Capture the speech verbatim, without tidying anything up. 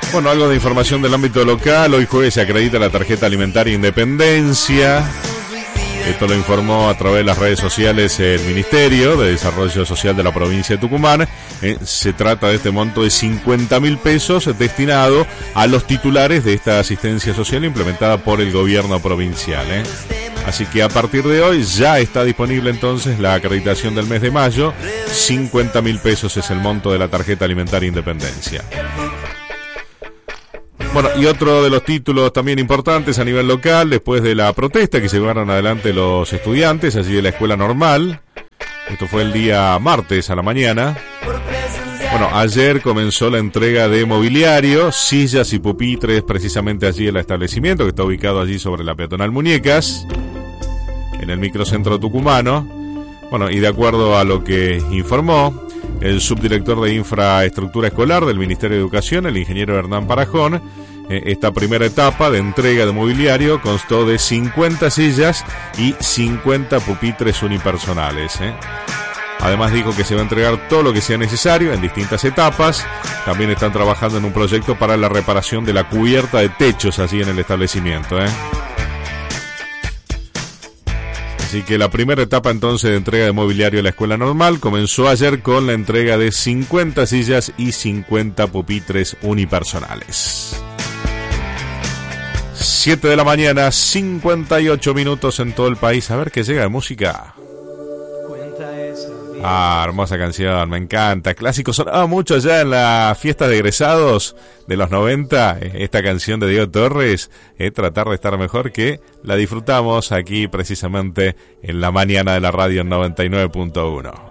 Bueno, algo de información del ámbito local. Hoy jueves se acredita la tarjeta alimentaria Independencia. Esto lo informó a través de las redes sociales el Ministerio de Desarrollo Social de la provincia de Tucumán. Eh, se trata de este monto de cincuenta mil pesos destinado a los titulares de esta asistencia social implementada por el gobierno provincial. Eh. Así que a partir de hoy ya está disponible entonces la acreditación del mes de mayo. cincuenta mil pesos es el monto de la tarjeta alimentaria Independencia. Bueno, y otro de los títulos también importantes a nivel local, después de la protesta que se llevaron adelante los estudiantes allí de la escuela normal. Esto fue el día martes a la mañana. Bueno, ayer comenzó la entrega de mobiliario, sillas y pupitres precisamente allí en el establecimiento, que está ubicado allí sobre la peatonal Muñecas, en el microcentro tucumano. Bueno, y de acuerdo a lo que informó el subdirector de Infraestructura Escolar del Ministerio de Educación, el ingeniero Hernán Parajón, eh, esta primera etapa de entrega de mobiliario constó de cincuenta sillas y cincuenta pupitres unipersonales. Eh. Además dijo que se va a entregar todo lo que sea necesario en distintas etapas. También están trabajando en un proyecto para la reparación de la cubierta de techos allí en el establecimiento. Eh. Así que la primera etapa entonces de entrega de mobiliario a la escuela normal comenzó ayer con la entrega de cincuenta sillas y cincuenta pupitres unipersonales. siete de la mañana, cincuenta y ocho minutos en todo el país. A ver qué llega de música. Ah, hermosa canción, me encanta. Clásico, sonaba mucho ya en la fiesta de egresados de los noventa. Esta canción de Diego Torres, eh, Tratar de estar mejor, que la disfrutamos aquí precisamente en la mañana de la radio noventa y nueve punto uno.